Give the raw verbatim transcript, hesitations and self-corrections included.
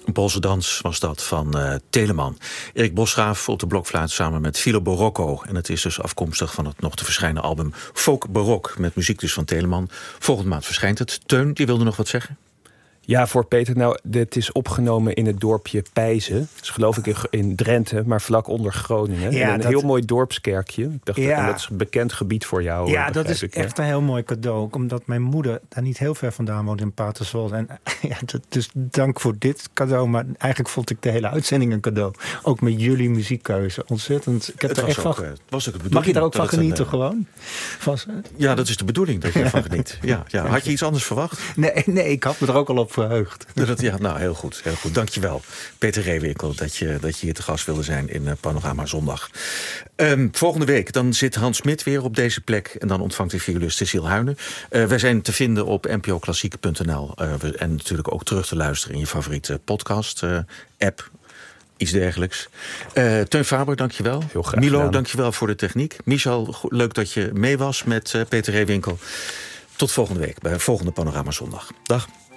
Een Poolse dans was dat van uh, Telemann. Erik Bosgraaf op de blokfluit samen met Philo Borocco. En het is dus afkomstig van het nog te verschijnen album Folk Barok. Met muziek dus van Telemann. Volgende maand verschijnt het. Teun, die wilde nog wat zeggen? Ja, voor Peter. Nou, dit is opgenomen in het dorpje Pijzen. Dat is geloof ik in, in Drenthe, maar vlak onder Groningen. Ja, een dat... heel mooi dorpskerkje. Ik dacht, ja. dat is een bekend gebied voor jou. Ja, dat is ik, echt hè? een heel mooi cadeau. Ook omdat mijn moeder daar niet heel ver vandaan woont in Paterswold. En ja, dat, dus dank voor dit cadeau. Maar eigenlijk vond ik de hele uitzending een cadeau. Ook met jullie muziekkeuze. Ontzettend. Ik heb het er was echt ook, van... uh, was ook de Mag je daar ook van genieten een, gewoon? Van... Ja, dat is de bedoeling dat je ervan geniet. Ja, ja. Had je iets anders verwacht? Nee, nee, ik had me er ook al op verheugd. Dat, ja, nou, heel goed. Heel goed. Dankjewel, Peter Reewinkel, dat je, dat je hier te gast wilde zijn in uh, Panorama Zondag. Um, volgende week dan zit Hans Smit weer op deze plek en dan ontvangt de violist Cecile Huyne. Uh, wij zijn te vinden op n p o klassiek punt n l uh, en natuurlijk ook terug te luisteren in je favoriete podcast uh, app. Iets dergelijks. Uh, Teun Faber, dankjewel. Heel graag Milo, gedaan. dankjewel voor de techniek. Michal, leuk dat je mee was met uh, Peter Reewinkel. Tot volgende week bij volgende Panorama Zondag. Dag.